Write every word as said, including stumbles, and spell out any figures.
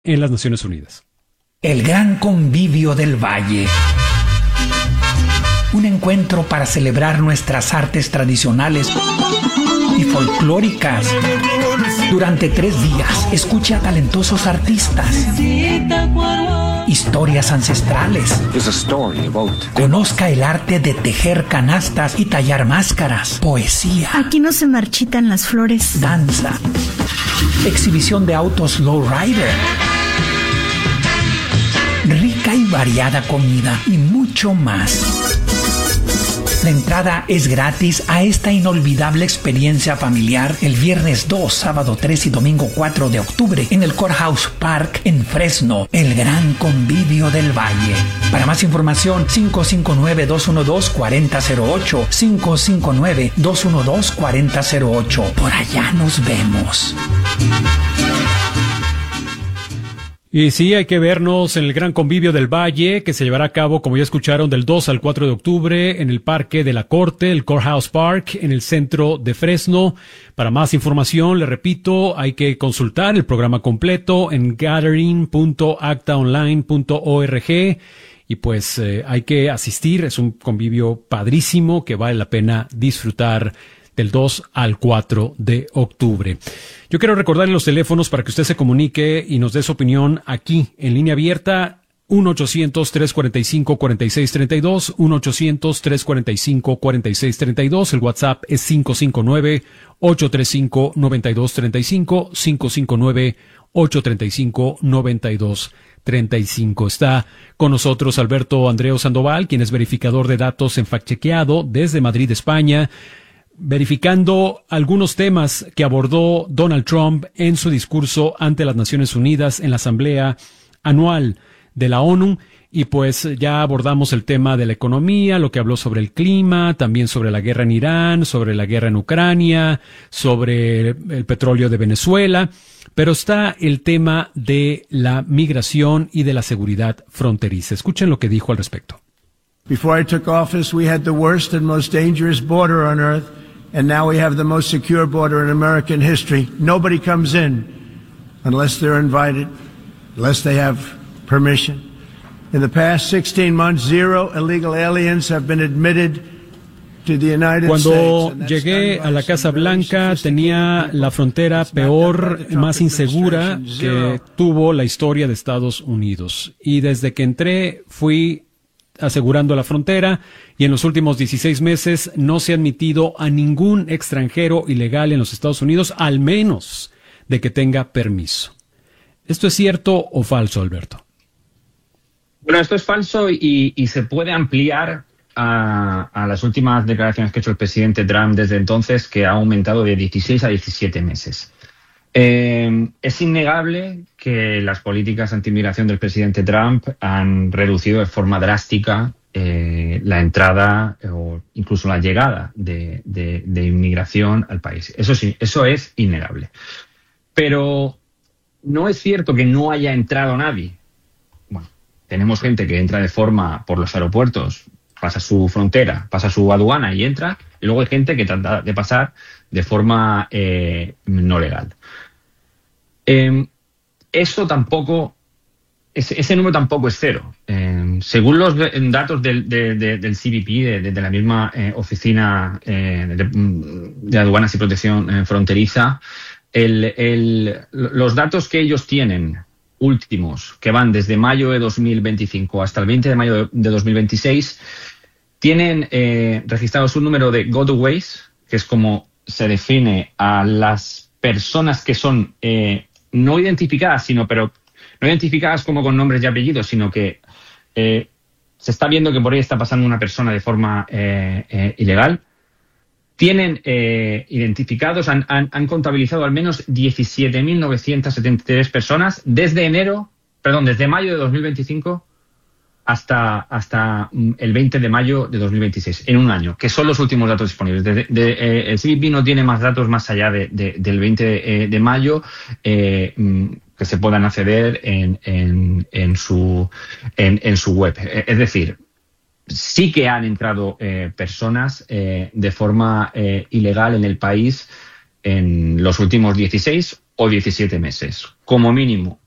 en las Naciones Unidas. El Gran Convivio del Valle. Un encuentro para celebrar nuestras artes tradicionales y folclóricas. Durante tres días, escuche a talentosos artistas, historias ancestrales, conozca el arte de tejer canastas y tallar máscaras, poesía. Aquí no se marchitan las flores. Danza, exhibición de autos lowrider, rica y variada comida y mucho más. La entrada es gratis a esta inolvidable experiencia familiar el viernes dos, sábado tres y domingo cuatro de octubre en el Courthouse Park en Fresno, el Gran Convivio del Valle. Para más información, cinco cinco nueve, dos uno dos, cuatro cero cero ocho, cinco cinco nueve, dos uno dos, cuatro cero cero ocho. Por allá nos vemos. Y sí, hay que vernos en el Gran Convivio del Valle, que se llevará a cabo, como ya escucharon, del dos al cuatro de octubre en el Parque de la Corte, el Courthouse Park, en el centro de Fresno. Para más información, le repito, hay que consultar el programa completo en gathering punto acta online punto org. Y pues eh, hay que asistir, es un convivio padrísimo que vale la pena disfrutar del dos al cuatro de octubre. Yo quiero recordarle los teléfonos para que usted se comunique y nos dé su opinión aquí en línea abierta. uno ochocientos, tres cuarenta y cinco, cuarenta y seis treinta y dos, uno ochocientos, tres cuarenta y cinco, cuarenta y seis treinta y dos. El WhatsApp es cinco cinco nueve, ocho tres cinco, nueve dos tres cinco, cinco cinco nueve, ocho tres cinco, nueve dos treinta y cinco. Está con nosotros Alberto Andreu Sandoval, quien es verificador de datos en FactChequeado desde Madrid, España, verificando algunos temas que abordó Donald Trump en su discurso ante las Naciones Unidas en la Asamblea Anual de la ONU. Y pues ya abordamos el tema de la economía, lo que habló sobre el clima, también sobre la guerra en Irán, sobre la guerra en Ucrania, sobre el petróleo de Venezuela. Pero está el tema de la migración y de la seguridad fronteriza. Escuchen lo que dijo al respecto. Before I took office, we had the worst and most dangerous border on earth, and now we have the most secure border in American history. Nobody comes in unless they're invited, unless they have permission. In the past sixteen months, zero illegal aliens have been admitted to the United States. Cuando llegué a la Casa Blanca tenía la frontera peor, más insegura que tuvo la historia de Estados Unidos. Y desde que entré fui asegurando la frontera, y en los últimos dieciséis meses no se ha admitido a ningún extranjero ilegal en los Estados Unidos, al menos de que tenga permiso. ¿Esto es cierto o falso, Alberto? Bueno, esto es falso y, y se puede ampliar a, a las últimas declaraciones que ha hecho el presidente Trump desde entonces, que ha aumentado de dieciséis a diecisiete meses. Eh, es innegable que las políticas anti-inmigración del presidente Trump han reducido de forma drástica eh, la entrada o incluso la llegada de, de, de inmigración al país. Eso sí, eso es innegable. Pero no es cierto que no haya entrado nadie. Bueno, tenemos gente que entra de forma por los aeropuertos, pasa su frontera, pasa su aduana y entra, y luego hay gente que trata de pasar de forma eh, no legal. Eh, eso tampoco, ese, ese número tampoco es cero. Eh, según los datos del, de, de, del C B P, de, de, de la misma eh, oficina eh, de, de aduanas y protección eh, fronteriza, el, el, los datos que ellos tienen últimos, que van desde mayo de dos mil veinticinco hasta el veinte de mayo de dos mil veintiséis, tienen eh, registrados un número de gotaways, que es como se define a las personas que son eh, no identificadas, sino pero no identificadas como con nombres y apellidos, sino que eh, se está viendo que por ahí está pasando una persona de forma eh, eh, ilegal. Tienen eh, identificados, han, han, han contabilizado al menos diecisiete mil novecientas setenta y tres personas desde enero, perdón, desde mayo de dos mil veinticinco hasta, hasta el veinte de mayo de dos mil veintiséis, en un año, que son los últimos datos disponibles. De, de, de, eh, el C B P no tiene más datos más allá de, de, del veinte de, de mayo eh, que se puedan acceder en, en, en, su, en, en su web. Es decir, sí que han entrado eh, personas eh, de forma eh, ilegal en el país en los últimos dieciséis o diecisiete meses, como mínimo.